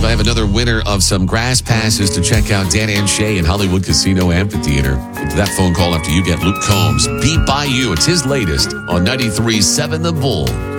I have another winner of some grass passes to check out Dan and Shay in Hollywood Casino Amphitheater. Get to that phone call after you get Luke Combs. Beat by You. It's his latest on 93.7 The Bull.